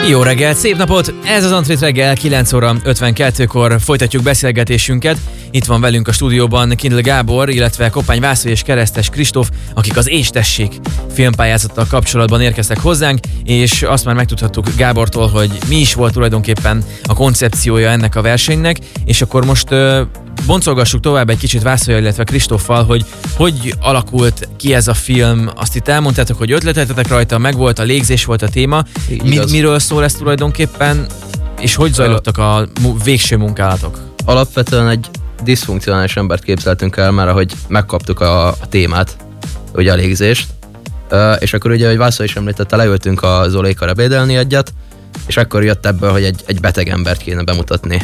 Jó reggelt, szép napot! Ez az Antrit reggel 9 óra 52-kor folytatjuk beszélgetésünket. Itt van velünk a stúdióban Kindl Gábor, illetve Koppány Vászló és Keresztes Kristóf, akik az És tessék filmpályázattal kapcsolatban érkeztek hozzánk, és azt már megtudhattuk Gábortól, hogy mi is volt tulajdonképpen a koncepciója ennek a versenynek, és akkor most boncolgassuk tovább egy kicsit Vászlója, illetve Kristóffal, hogy alakult ki ez a film. Azt itt elmondtátok, hogy ötleteltetek rajta, meg volt a légzés, volt a téma. Miről szól ez tulajdonképpen, és hogy zajlottak a végső munkálatok? Alapvetően egy diszfunkcionális embert képzeltünk el, már ahogy megkaptuk a témát, ugye a légzést. És akkor ugye, hogy Vászló is említette, leültünk a Zolékkal ebédelni egyet, és akkor jött ebből, hogy egy beteg embert kéne bemutatni.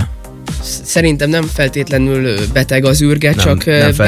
Szerintem nem feltétlenül beteg az űrge, csak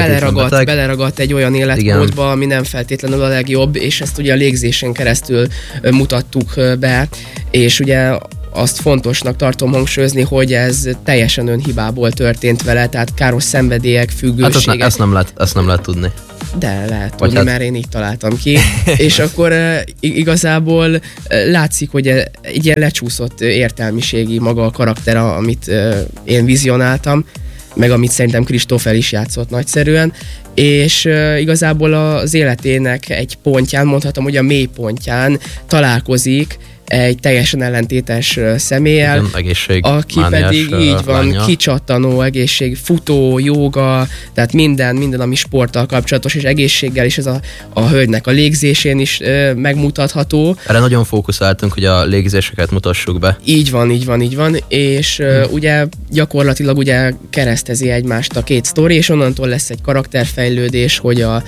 beleragadt egy olyan életmódba, ami nem feltétlenül a legjobb, és ezt ugye a légzésen keresztül mutattuk be, és ugye azt fontosnak tartom hangsúlyozni, hogy ez teljesen önhibából történt vele, tehát káros szenvedélyek, függőségek. Hát ezt nem lehet tudni. De lehet tudni, mert én így találtam ki. És akkor igazából látszik, hogy egy ilyen lecsúszott értelmiségi maga a karakter, amit én vizionáltam, meg amit szerintem Kristóf el is játszott nagyszerűen, és igazából az életének egy pontján, mondhatom, hogy a mély pontján találkozik egy teljesen ellentétes személlyel, aki pedig így van, lánya. Kicsattanó egészség, futó, jóga, tehát minden, ami sporttal kapcsolatos, és egészséggel is ez a hölgynek a légzésén is megmutatható. Erre nagyon fókuszáltunk, hogy a légzéseket mutassuk be. Így van, és ugye gyakorlatilag ugye keresztezi egymást a két sztori, és onnantól lesz egy karakterfejlődés, hogy a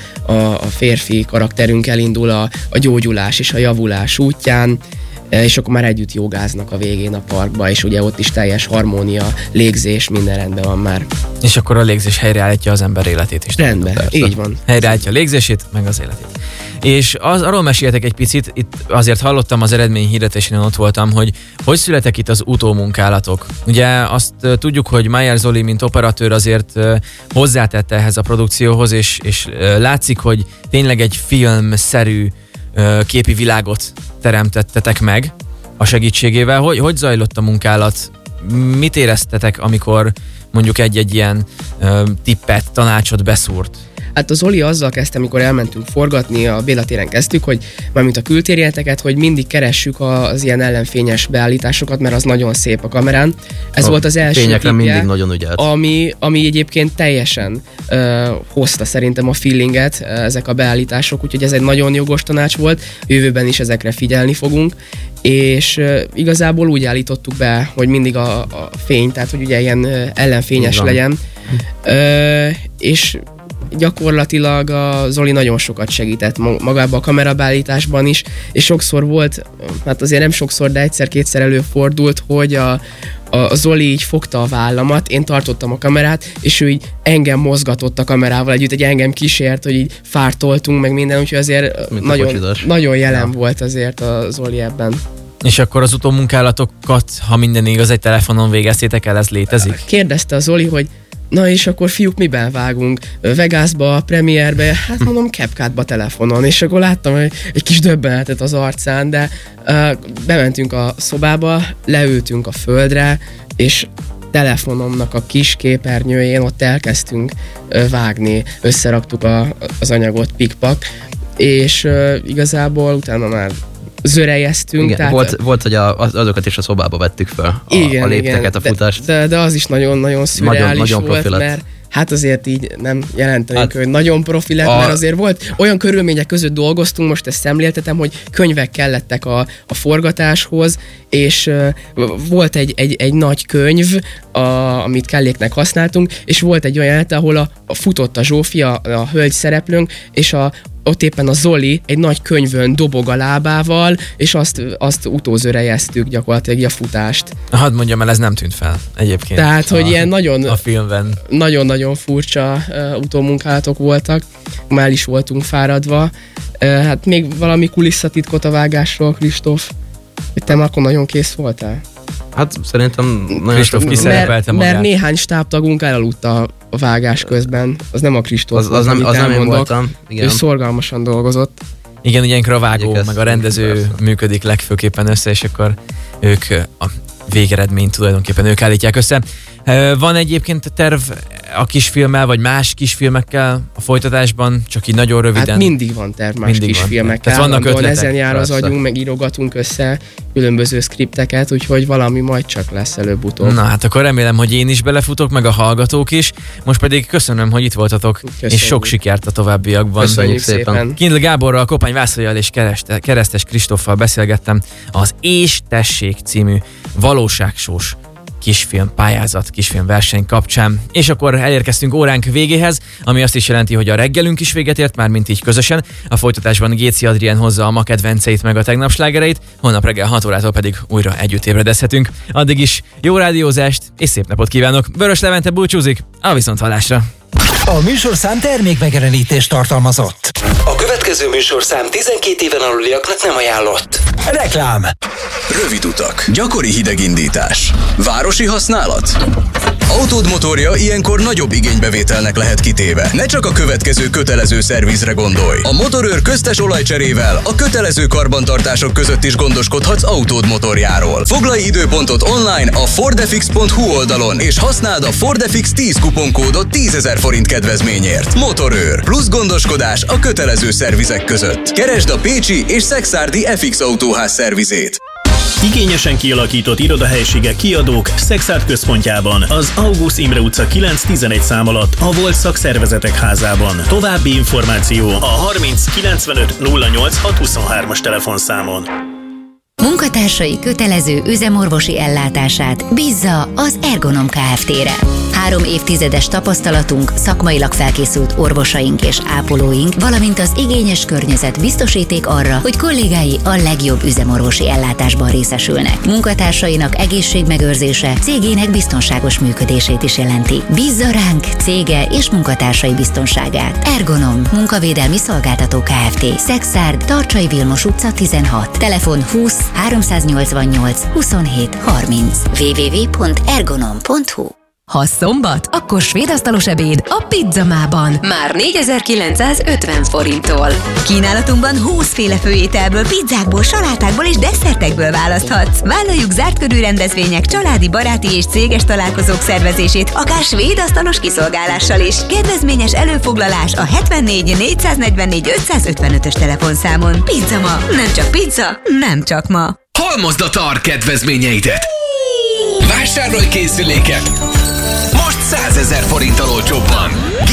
férfi karakterünk elindul a gyógyulás és a javulás útján, és akkor már együtt jogáznak a végén a parkba, és ugye ott is teljes harmónia, légzés, minden rendben van már. És akkor a légzés helyreállítja az ember életét is. Rendben, így van. Helyreállítja a légzését, meg az életét. És arról meséltek egy picit, itt azért hallottam az eredményhirdetésén, ott voltam, hogy születek itt az utómunkálatok. Ugye azt tudjuk, hogy Májer Zoli, mint operatőr azért hozzátette ehhez a produkcióhoz, és látszik, hogy tényleg egy filmszerű képi világot teremtettetek meg a segítségével. Hogy zajlott a munkálat? Mit éreztetek, amikor mondjuk egy ilyen tippet, tanácsot beszúrt? Hát az Zoli azzal kezdte, amikor elmentünk forgatni, a Béla téren kezdtük, hogy mármint a kültérjeteket, hogy mindig keressük az ilyen ellenfényes beállításokat, mert az nagyon szép a kamerán. Ez volt az első fényekre mindig nagyon ügyelt. Ami egyébként teljesen hozta szerintem a feelinget, ezek a beállítások, úgyhogy ez egy nagyon jogos tanács volt, jövőben is ezekre figyelni fogunk, és igazából úgy állítottuk be, hogy mindig a fény, tehát hogy ugye ilyen ellenfényes legyen, és gyakorlatilag a Zoli nagyon sokat segített magában a kamerabeállításban is, és sokszor volt, hát azért nem sokszor, de egyszer-kétszer előfordult, hogy a Zoli így fogta a vállamat, én tartottam a kamerát, és ő így engem mozgatott a kamerával együtt, egy engem kísért, hogy így fártoltunk meg minden, úgyhogy azért nagyon jelen volt azért a Zoli ebben. És akkor az utómunkálatokat, ha minden igaz, egy telefonon végeztétek el, ez létezik? Kérdezte a Zoli, hogy na és akkor fiúk, miben vágunk? Vegasba, Premierbe, hát mondom CapCut-ba telefonon, és akkor láttam egy kis döbbenetet az arcán, de bementünk a szobába, leültünk a földre, és telefonomnak a kis képernyőjén ott elkezdtünk vágni, összeraktuk az anyagot pikpak, és igazából utána már zörejeztünk. Igen, tehát volt, hogy azokat is a szobába vettük fel, a lépteket, a futást. De az is nagyon szürreális volt, mert hát azért így nem jelentenénk, hogy nagyon profi lett, mert azért volt, olyan körülmények között dolgoztunk, most ezt szemléltetem, hogy könyvek kellettek a forgatáshoz, és volt egy nagy könyv, amit kelléknek használtunk, és volt egy olyan jelenet, ahol a futott a Zsófi, a hölgy szereplőnk, és ott éppen a Zoli egy nagy könyvön dobog a lábával, és azt utózörejeztük gyakorlatilag a futást. Hadd mondjam el, ez nem tűnt fel egyébként. Tehát, hogy ilyen a filmben. Nagyon furcsa utómunkálatok voltak, már is voltunk fáradva. Hát még valami kulisszatitkot a vágásról, Kristóf? Hogy te már akkor nagyon kész voltál? Hát szerintem Kristóf kiszerepelte magát. Mert néhány stábtagunk elaludt a vágás közben. Az nem a Kristóf, az nem én voltam. Igen. Ő szorgalmasan dolgozott. Igen, ilyenkor a vágó, Igyekeztünk, meg a rendező persze. működik legfőképpen össze, és akkor ők a végeredményt tulajdonképpen ők állítják össze. Van egyébként terv a kisfilmmel, vagy más kisfilmekkel a folytatásban, csak így nagyon röviden? Hát mindig van terv más Mindig van. kisfilmekkel. Tehát vannak Állandóan ötletek, ezen jár az persze. agyunk, meg írogatunk össze különböző skripteket, úgyhogy valami majd csak lesz előbb-utóbb. Na hát akkor remélem, hogy én is belefutok, meg a hallgatók is. Most pedig köszönöm, hogy itt voltatok, és sok sikert a továbbiakban. Köszönjük szépen. Kindl Gáborral, Kopány Vászlójjal és Keresztes Kristóffal beszélgettem az És Tessék című valóságsós kisfilm pályázat, kisfilm verseny kapcsán. És akkor elérkeztünk óránk végéhez, ami azt is jelenti, hogy a reggelünk is véget ért, már mint így közösen. A folytatásban Géci Adrien hozza a ma kedvenceit meg a tegnap slágereit, holnap reggel 6 órától pedig újra együtt ébredezhetünk. Addig is jó rádiózást és szép napot kívánok. Vörös Levente búcsúzik, a viszonthallásra. A műsorszám termékmegjelenítést tartalmazott. A következő műsorszám 12 éven aluliaknak nem ajánlott. Reklám. Rövid utak, gyakori hidegindítás, városi használat. Autód motorja ilyenkor nagyobb igénybevételnek lehet kitéve. Ne csak a következő kötelező szervizre gondolj. A Motorőr köztes olajcserével a kötelező karbantartások között is gondoskodhatsz autód motorjáról. Foglalj időpontot online a fordefix.hu oldalon, és használd a Fordefix 10 kuponkódot 10 000 forint kedvezményért. Motorőr. Plusz gondoskodás a kötelező szervizek között. Keresd a pécsi és szekszárdi FX Autóház szervizét. Igényesen kialakított irodahelyiségek kiadók Szexárd központjában, az August Imre utca 9-11 szám alatt, a Volt Szakszervezetek házában. További információ a 30 95 08 623-as telefonszámon. Munkatársai kötelező üzemorvosi ellátását bízza az Ergonom Kft-re. 3 évtizedes tapasztalatunk, szakmailag felkészült orvosaink és ápolóink, valamint az igényes környezet biztosíték arra, hogy kollégái a legjobb üzemorvosi ellátásban részesülnek. Munkatársainak egészségmegőrzése cégének biztonságos működését is jelenti. Bízza ránk cége és munkatársai biztonságát. Ergonom, munkavédelmi szolgáltató Kft. Szexárd, Tarcsai Vilmos utca 16. Telefon 20 388 27 30. www.ergonom.hu. Ha szombat, akkor svéd asztalos ebéd a Pizzamában. Már 4950 forinttól. Kínálatunkban 20 féle főételből, pizzákból, salátákból és desszertekből választhatsz. Vállaljuk zárt körű rendezvények, családi, baráti és céges találkozók szervezését, akár svéd asztalos kiszolgálással is. Kedvezményes előfoglalás a 74 444 555-ös telefonszámon. Pizzama, nem csak pizza, nem csak ma. Halmozd a TAR kedvezményeidet! Vásárolj készüléket! Most 100 000 forinttal olcsóbban!